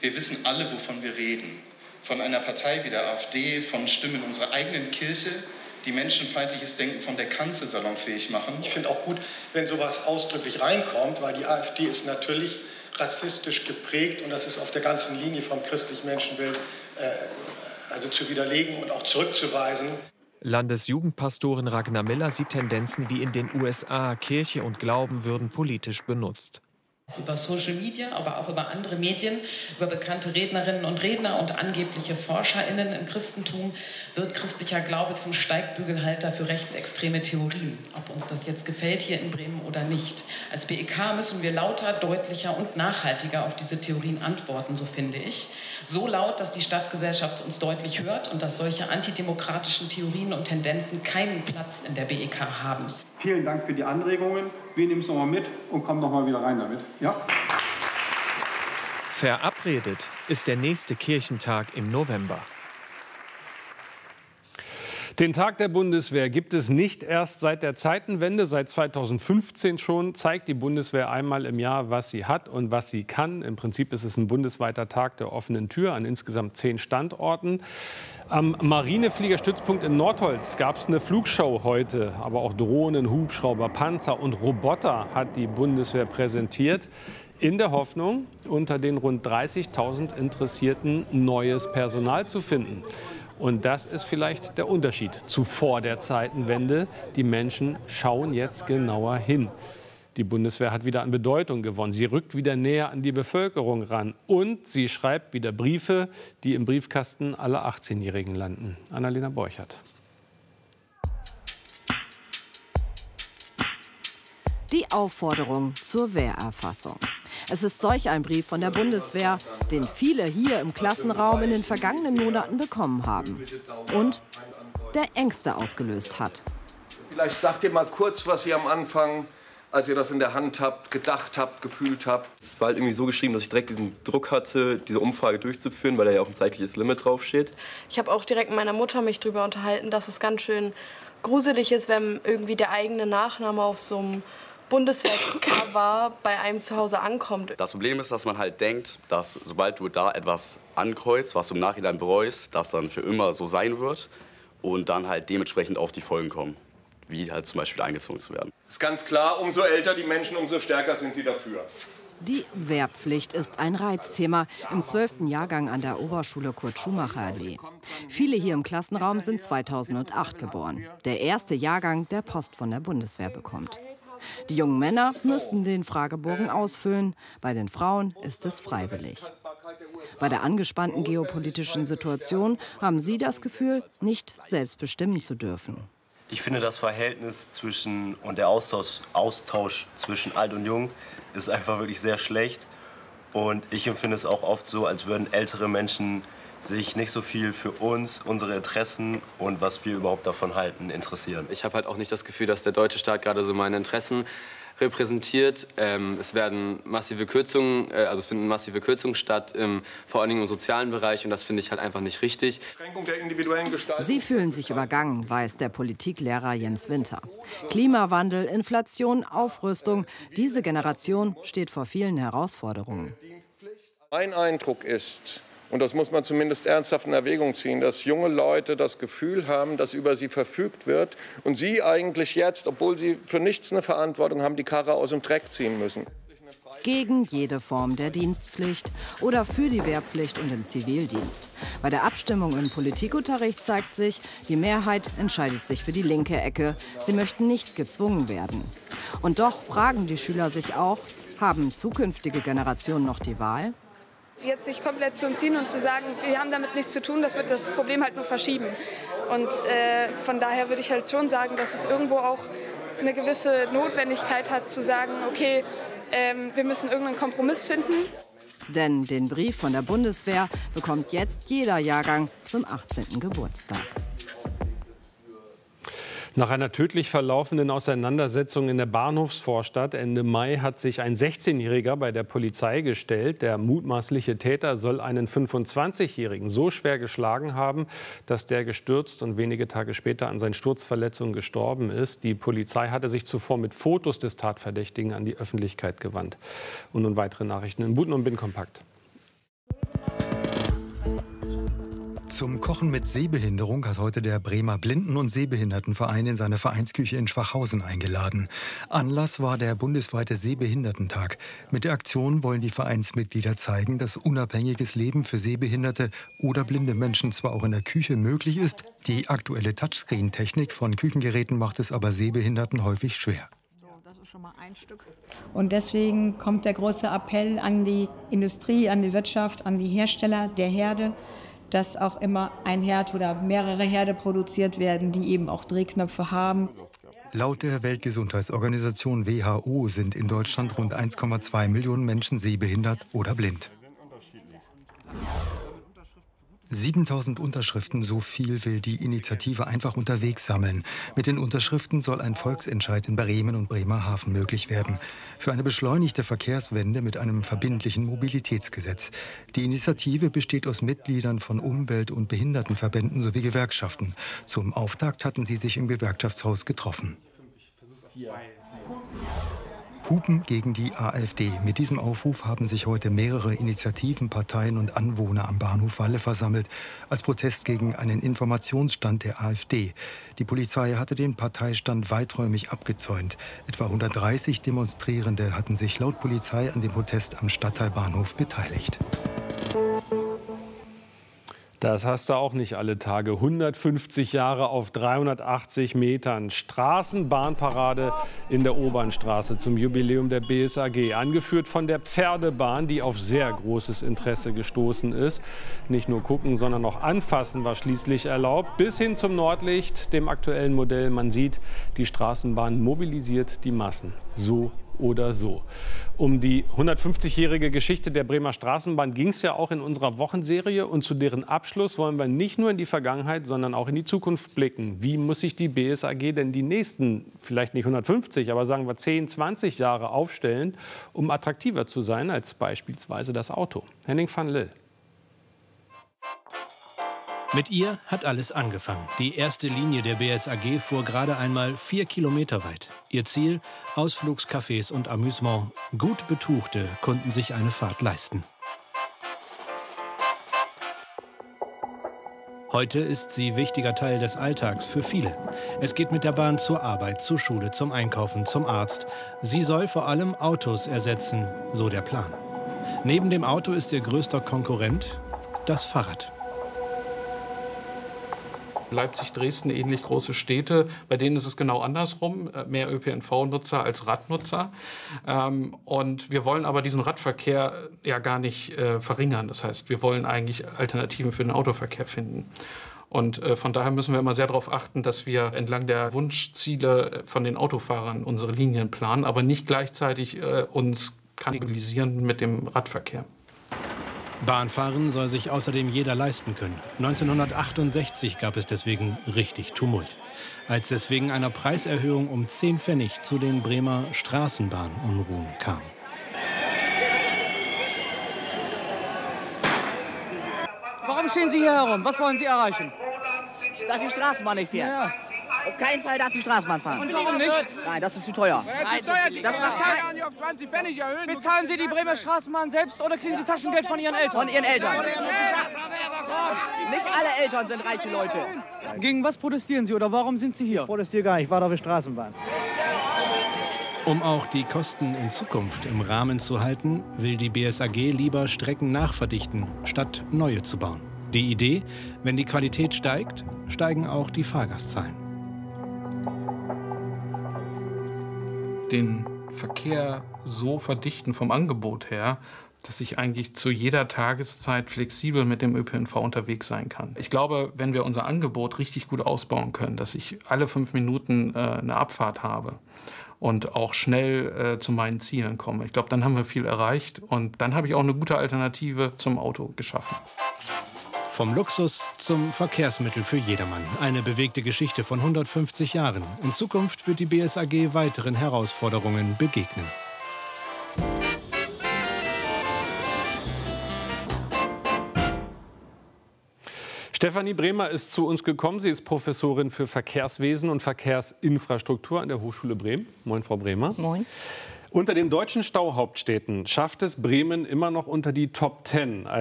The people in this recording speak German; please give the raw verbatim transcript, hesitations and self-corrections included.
Wir wissen alle, wovon wir reden. Von einer Partei wie der AfD, von Stimmen unserer eigenen Kirche, die menschenfeindliches Denken von der Kanzel salonfähig machen. Ich finde auch gut, wenn sowas ausdrücklich reinkommt, weil die AfD ist natürlich rassistisch geprägt und das ist auf der ganzen Linie vom christlichen Menschenbild äh, also zu widerlegen und auch zurückzuweisen. Landesjugendpastorin Ragnar Miller sieht Tendenzen wie in den U S A. Kirche und Glauben würden politisch benutzt. Über Social Media, aber auch über andere Medien, über bekannte Rednerinnen und Redner und angebliche ForscherInnen im Christentum wird christlicher Glaube zum Steigbügelhalter für rechtsextreme Theorien. Ob uns das jetzt gefällt hier in Bremen oder nicht. Als B E K müssen wir lauter, deutlicher und nachhaltiger auf diese Theorien antworten, so finde ich. So laut, dass die Stadtgesellschaft uns deutlich hört und dass solche antidemokratischen Theorien und Tendenzen keinen Platz in der B E K haben. Vielen Dank für die Anregungen. Wir nehmen es nochmal mit und kommen nochmal wieder rein damit. Ja? Verabredet ist der nächste Kirchentag im November. Den Tag der Bundeswehr gibt es nicht erst seit der Zeitenwende. Seit zweitausendfünfzehn schon zeigt die Bundeswehr einmal im Jahr, was sie hat und was sie kann. Im Prinzip ist es ein bundesweiter Tag der offenen Tür an insgesamt zehn Standorten. Am Marinefliegerstützpunkt in Nordholz gab es eine Flugshow heute. Aber auch Drohnen, Hubschrauber, Panzer und Roboter hat die Bundeswehr präsentiert. In der Hoffnung, unter den rund dreißigtausend Interessierten neues Personal zu finden. Und das ist vielleicht der Unterschied zu vor der Zeitenwende. Die Menschen schauen jetzt genauer hin. Die Bundeswehr hat wieder an Bedeutung gewonnen. Sie rückt wieder näher an die Bevölkerung ran. Und sie schreibt wieder Briefe, die im Briefkasten aller achtzehnjährigen landen. Annalena Borchert. Die Aufforderung zur Wehrerfassung. Es ist solch ein Brief von der Bundeswehr, den viele hier im Klassenraum in den vergangenen Monaten bekommen haben. Und der Ängste ausgelöst hat. Vielleicht sagt ihr mal kurz, was ihr am Anfang, als ihr das in der Hand habt, gedacht habt, gefühlt habt. Es war halt irgendwie so geschrieben, dass ich direkt diesen Druck hatte, diese Umfrage durchzuführen, weil da ja auch ein zeitliches Limit draufsteht. Ich habe auch direkt mit meiner Mutter mich darüber unterhalten, dass es ganz schön gruselig ist, wenn irgendwie der eigene Nachname auf so einem Bundeswehr-Cover bei einem zu Hause ankommt. Das Problem ist, dass man halt denkt, dass sobald du da etwas ankreuzt, was du im Nachhinein bereust, das dann für immer so sein wird und dann halt dementsprechend auf die Folgen kommen, wie halt zum Beispiel eingezogen zu werden. Ist ganz klar, umso älter die Menschen, umso stärker sind sie dafür. Die Wehrpflicht ist ein Reizthema im zwölften Jahrgang an der Oberschule Kurt-Schumacher-Allee. Viele hier im Klassenraum sind zweitausendacht geboren. Der erste Jahrgang, der Post von der Bundeswehr bekommt. Die jungen Männer müssen den Fragebogen ausfüllen. Bei den Frauen ist es freiwillig. Bei der angespannten geopolitischen Situation haben sie das Gefühl, nicht selbst bestimmen zu dürfen. Ich finde, das Verhältnis zwischen und der Austausch, Austausch zwischen Alt und Jung ist einfach wirklich sehr schlecht. Und ich empfinde es auch oft so, als würden ältere Menschen sich nicht so viel für uns, unsere Interessen und was wir überhaupt davon halten, interessieren. Ich habe halt auch nicht das Gefühl, dass der deutsche Staat gerade so meine Interessen repräsentiert. Ähm, es werden massive Kürzungen, äh, also es finden massive Kürzungen statt, ähm, vor allen Dingen im sozialen Bereich, und das finde ich halt einfach nicht richtig. Sie fühlen sich übergangen, weiß der Politiklehrer Jens Winter. Klimawandel, Inflation, Aufrüstung, diese Generation steht vor vielen Herausforderungen. Mein Eindruck ist, und das muss man zumindest ernsthaft in Erwägung ziehen, dass junge Leute das Gefühl haben, dass über sie verfügt wird und sie eigentlich jetzt, obwohl sie für nichts eine Verantwortung haben, die Karre aus dem Dreck ziehen müssen. Gegen jede Form der Dienstpflicht oder für die Wehrpflicht und den Zivildienst. Bei der Abstimmung im Politikunterricht zeigt sich, die Mehrheit entscheidet sich für die linke Ecke. Sie möchten nicht gezwungen werden. Und doch fragen die Schüler sich auch, haben zukünftige Generationen noch die Wahl? Jetzt sich komplett zu entziehen und zu sagen, wir haben damit nichts zu tun, das wird das Problem halt nur verschieben. Und äh, von daher würde ich halt schon sagen, dass es irgendwo auch eine gewisse Notwendigkeit hat, zu sagen, okay, ähm, wir müssen irgendeinen Kompromiss finden. Denn den Brief von der Bundeswehr bekommt jetzt jeder Jahrgang zum achtzehnten Geburtstag. Nach einer tödlich verlaufenden Auseinandersetzung in der Bahnhofsvorstadt Ende Mai hat sich ein sechzehnjähriger bei der Polizei gestellt. Der mutmaßliche Täter soll einen fünfundzwanzigjährigen so schwer geschlagen haben, dass der gestürzt und wenige Tage später an seinen Sturzverletzungen gestorben ist. Die Polizei hatte sich zuvor mit Fotos des Tatverdächtigen an die Öffentlichkeit gewandt. Und nun weitere Nachrichten in Buten und Bin kompakt. Zum Kochen mit Sehbehinderung hat heute der Bremer Blinden- und Sehbehindertenverein in seine Vereinsküche in Schwachhausen eingeladen. Anlass war der bundesweite Sehbehindertentag. Mit der Aktion wollen die Vereinsmitglieder zeigen, dass unabhängiges Leben für sehbehinderte oder blinde Menschen zwar auch in der Küche möglich ist, die aktuelle Touchscreen-Technik von Küchengeräten macht es aber Sehbehinderten häufig schwer. Und deswegen kommt der große Appell an die Industrie, an die Wirtschaft, an die Hersteller der Herde, dass auch immer ein Herd oder mehrere Herde produziert werden, die eben auch Drehknöpfe haben. Laut der Weltgesundheitsorganisation W H O sind in Deutschland rund eins Komma zwei Millionen Menschen sehbehindert oder blind. siebentausend Unterschriften, so viel will die Initiative Einfach unterwegs sammeln. Mit den Unterschriften soll ein Volksentscheid in Bremen und Bremerhaven möglich werden. Für eine beschleunigte Verkehrswende mit einem verbindlichen Mobilitätsgesetz. Die Initiative besteht aus Mitgliedern von Umwelt- und Behindertenverbänden sowie Gewerkschaften. Zum Auftakt hatten sie sich im Gewerkschaftshaus getroffen. Hupen gegen die AfD. Mit diesem Aufruf haben sich heute mehrere Initiativen, Parteien und Anwohner am Bahnhof Walle versammelt, als Protest gegen einen Informationsstand der AfD. Die Polizei hatte den Parteistand weiträumig abgezäunt. Etwa hundertdreißig Demonstrierende hatten sich laut Polizei an dem Protest am Stadtteilbahnhof beteiligt. Das hast du auch nicht alle Tage. hundertfünfzig Jahre auf dreihundertachtzig Metern. Straßenbahnparade in der Obernstraße zum Jubiläum der B S A G. Angeführt von der Pferdebahn, die auf sehr großes Interesse gestoßen ist. Nicht nur gucken, sondern auch anfassen war schließlich erlaubt. Bis hin zum Nordlicht, dem aktuellen Modell. Man sieht, die Straßenbahn mobilisiert die Massen. So oder so. Um die hundertfünfzigjährige Geschichte der Bremer Straßenbahn ging es ja auch in unserer Wochenserie. Und zu deren Abschluss wollen wir nicht nur in die Vergangenheit, sondern auch in die Zukunft blicken. Wie muss sich die B S A G denn die nächsten, vielleicht nicht hundertfünfzig, aber sagen wir zehn, zwanzig Jahre aufstellen, um attraktiver zu sein als beispielsweise das Auto? Henning van Lill. Mit ihr hat alles angefangen. Die erste Linie der B S A G fuhr gerade einmal vier Kilometer weit. Ihr Ziel: Ausflugscafés und Amüsement. Gut Betuchte konnten sich eine Fahrt leisten. Heute ist sie wichtiger Teil des Alltags für viele. Es geht mit der Bahn zur Arbeit, zur Schule, zum Einkaufen, zum Arzt. Sie soll vor allem Autos ersetzen, so der Plan. Neben dem Auto ist ihr größter Konkurrent das Fahrrad. Leipzig, Dresden, ähnlich große Städte, bei denen ist es genau andersrum, mehr Ö P N V-Nutzer als Radnutzer. Und wir wollen aber diesen Radverkehr ja gar nicht verringern. Das heißt, wir wollen eigentlich Alternativen für den Autoverkehr finden. Und von daher müssen wir immer sehr darauf achten, dass wir entlang der Wunschziele von den Autofahrern unsere Linien planen, aber nicht gleichzeitig uns kannibalisieren mit dem Radverkehr. Bahnfahren soll sich außerdem jeder leisten können. neunzehnhundertachtundsechzig gab es deswegen richtig Tumult, als es wegen einer Preiserhöhung um zehn Pfennig zu den Bremer Straßenbahnunruhen kam. Warum stehen Sie hier herum? Was wollen Sie erreichen? Dass die Straßenbahn nicht fährt. Ja. Auf keinen Fall darf die Straßenbahn fahren. Und warum nicht? Nein, das ist zu teuer. Nein, das ist das macht gar nicht auf zwanzig Pfennig erhöhen. Bezahlen Sie die Bremer Straßenbahn selbst oder kriegen Sie Taschengeld von Ihren Eltern? Von Ihren Eltern. Nicht alle Eltern sind reiche Leute. Gegen was protestieren Sie oder warum sind Sie hier? Ich protestiere gar nicht, ich warte auf die Straßenbahn. Um auch die Kosten in Zukunft im Rahmen zu halten, will die B S A G lieber Strecken nachverdichten, statt neue zu bauen. Die Idee: Wenn die Qualität steigt, steigen auch die Fahrgastzahlen. Den Verkehr so verdichten vom Angebot her, dass ich eigentlich zu jeder Tageszeit flexibel mit dem Ö P N V unterwegs sein kann. Ich glaube, wenn wir unser Angebot richtig gut ausbauen können, dass ich alle fünf Minuten äh, eine Abfahrt habe und auch schnell äh, zu meinen Zielen komme, ich glaube, dann haben wir viel erreicht und dann habe ich auch eine gute Alternative zum Auto geschaffen. Vom Luxus zum Verkehrsmittel für jedermann. Eine bewegte Geschichte von hundertfünfzig Jahren. In Zukunft wird die B S A G weiteren Herausforderungen begegnen. Stefanie Bremer ist zu uns gekommen. Sie ist Professorin für Verkehrswesen und Verkehrsinfrastruktur an der Hochschule Bremen. Moin, Frau Bremer. Moin. Unter den deutschen Stauhauptstädten schafft es Bremen immer noch unter die Top Ten.